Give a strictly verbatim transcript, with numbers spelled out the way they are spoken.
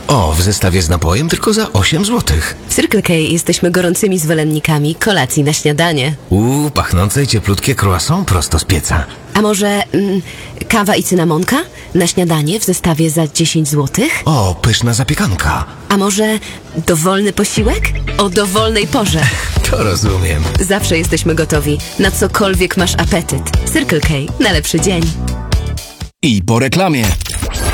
O, w zestawie z napojem tylko za osiem złotych. W Circle K jesteśmy gorącymi zwolennikami kolacji na śniadanie. Uuu, pachnące i cieplutkie croissant prosto z pieca. A może mm, kawa i cynamonka na śniadanie w zestawie za dziesięć złotych? O, pyszna zapiekanka. A może dowolny posiłek? O dowolnej porze. To rozumiem. Zawsze jesteśmy gotowi, na cokolwiek masz apetyt. Circle K na lepszy dzień. I po reklamie.